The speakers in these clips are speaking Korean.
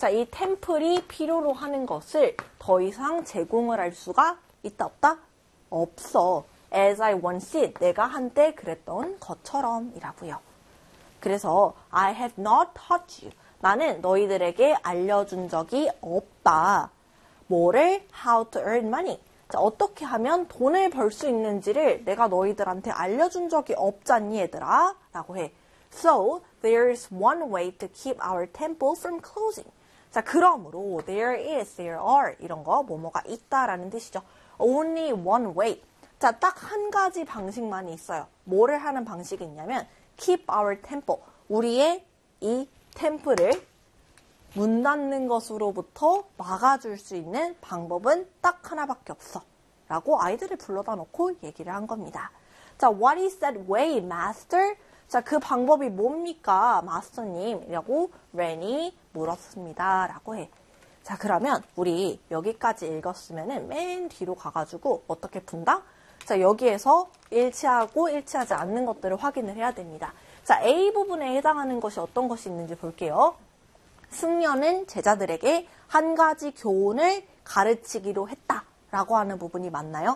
자, 이 템플이 필요로 하는 것을 더 이상 제공을 할 수가 있다 없다? 없어. As I once did. 내가 한때 그랬던 것처럼 이라고요. 그래서 I have not taught you. 나는 너희들에게 알려준 적이 없다. 뭐를? How to earn money. 자, 어떻게 하면 돈을 벌 수 있는지를 내가 너희들한테 알려준 적이 없잖니 얘들아? 라고 해. So, there's one way to keep our temple from closing. 자, 그러므로 there is, there are 이런 거 뭐뭐가 있다라는 뜻이죠. Only one way. 자, 딱 한 가지 방식만 있어요. 뭐를 하는 방식이 있냐면 keep our temple. 우리의 이 템플을 문 닫는 것으로부터 막아줄 수 있는 방법은 딱 하나밖에 없어. 라고 아이들을 불러다 놓고 얘기를 한 겁니다. 자, what is that way, master? 자, 그 방법이 뭡니까, 마스터님? 이라고 렌이 물었습니다. 라고 해. 자, 그러면 우리 여기까지 읽었으면은 맨 뒤로 가가지고 어떻게 푼다? 자, 여기에서 일치하고 일치하지 않는 것들을 확인을 해야 됩니다. 자, A 부분에 해당하는 것이 어떤 것이 있는지 볼게요. 승려는 제자들에게 한 가지 교훈을 가르치기로 했다라고 하는 부분이 맞나요?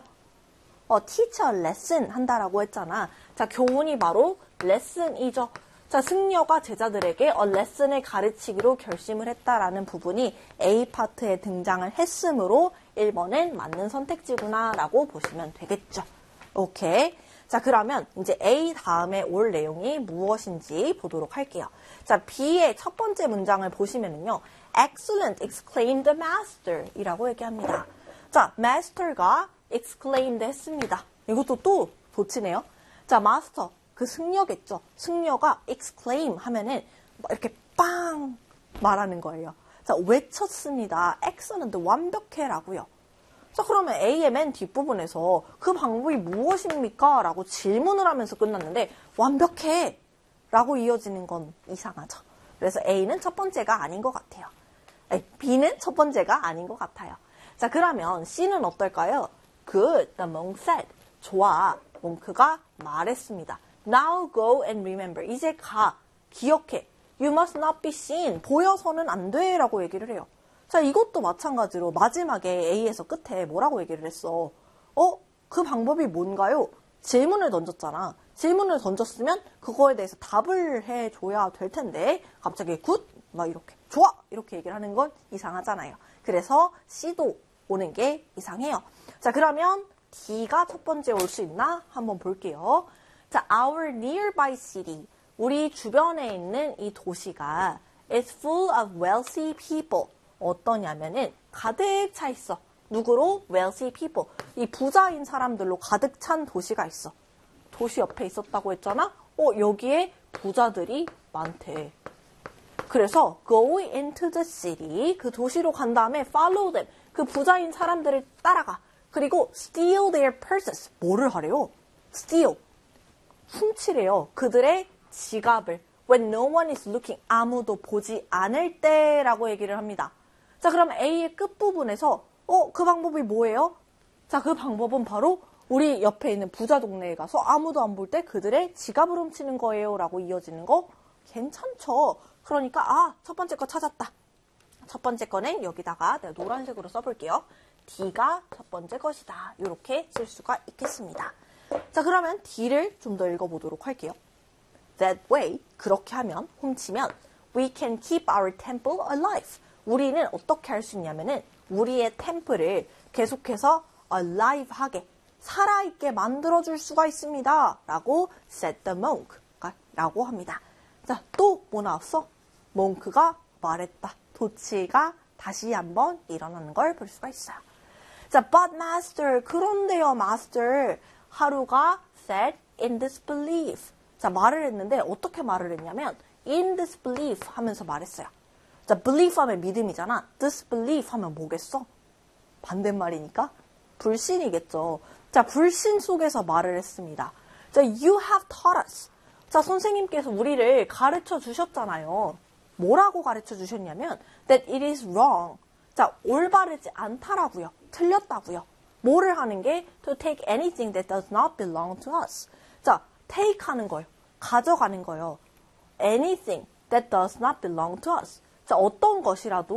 teach a lesson 한다라고 했잖아. 자, 교훈이 바로 lesson이죠. 자, 승려가 제자들에게 a lesson을 가르치기로 결심을 했다라는 부분이 A 파트에 등장을 했으므로 1번은 맞는 선택지구나 라고 보시면 되겠죠. 오케이. 자, 그러면 이제 A 다음에 올 내용이 무엇인지 보도록 할게요. 자, B의 첫 번째 문장을 보시면은요. Excellent, exclaimed the master 이라고 얘기합니다. 자, master가 exclaimed 했습니다. 이것도 또 도치네요. 자, master, 그 승려겠죠. 승려가 exclaim 하면은 이렇게 빵 말하는 거예요. 자, 외쳤습니다. excellent, 완벽해라고요. 자, 그러면 A의 맨 뒷부분에서 그 방법이 무엇입니까? 라고 질문을 하면서 끝났는데 완벽해! 라고 이어지는 건 이상하죠. 그래서 A는 첫 번째가 아닌 것 같아요. 아니, B는 첫 번째가 아닌 것 같아요. 자, 그러면 C는 어떨까요? Good, the monk said. 좋아, 몽크가 말했습니다. Now go and remember. 이제 가, 기억해. You must not be seen. 보여서는 안 돼 라고 얘기를 해요. 자, 이것도 마찬가지로 마지막에 A에서 끝에 뭐라고 얘기를 했어? 그 방법이 뭔가요? 질문을 던졌잖아. 질문을 던졌으면 그거에 대해서 답을 해줘야 될 텐데 갑자기 굿? 막 이렇게 좋아! 이렇게 얘기를 하는 건 이상하잖아요. 그래서 C도 오는 게 이상해요. 자, 그러면 D가 첫 번째 올 수 있나? 한번 볼게요. 자, our nearby city. 우리 주변에 있는 이 도시가 is full of wealthy people. 어떠냐면은 가득 차 있어. 누구로? wealthy people. 이 부자인 사람들로 가득 찬 도시가 있어. 도시 옆에 있었다고 했잖아? 여기에 부자들이 많대. 그래서 go into the city. 그 도시로 간 다음에 follow them. 그 부자인 사람들을 따라가. 그리고 steal their purses. 뭐를 하래요? steal. 훔치래요. 그들의 지갑을. when no one is looking. 아무도 보지 않을 때라고 얘기를 합니다. 자, 그럼 A의 끝부분에서 그 방법이 뭐예요? 자, 그 방법은 바로 우리 옆에 있는 부자 동네에 가서 아무도 안 볼 때 그들의 지갑을 훔치는 거예요 라고 이어지는 거 괜찮죠? 그러니까 첫 번째 거 찾았다. 첫 번째 거는 여기다가 내가 노란색으로 써볼게요. D가 첫 번째 것이다. 이렇게 쓸 수가 있겠습니다. 자, 그러면 D를 좀 더 읽어보도록 할게요. That way, 그렇게 하면, 훔치면 we can keep our temple alive. 우리는 어떻게 할 수 있냐면은 우리의 템플을 계속해서 alive하게 살아있게 만들어줄 수가 있습니다. 라고 said the monk 라고 합니다. 자, 또 뭐 나왔어? 몽크가 말했다. 도치가 다시 한번 일어나는 걸 볼 수가 있어요. 자, but master, 그런데요, master. 하루가 said in disbelief. 자, 말을 했는데 어떻게 말을 했냐면 in disbelief 하면서 말했어요. 자, belief 하면 믿음이잖아. disbelief 하면 뭐겠어? 반대말이니까 불신이겠죠. 자, 불신 속에서 말을 했습니다. 자, you have taught us. 자, 선생님께서 우리를 가르쳐 주셨잖아요. 뭐라고 가르쳐 주셨냐면 that it is wrong. 자, 올바르지 않다라고요. 틀렸다고요. 뭐를 하는 게 to take anything that does not belong to us. 자, take 하는 거예요. 가져가는 거예요. anything that does not belong to us. 자, 어떤 것이라도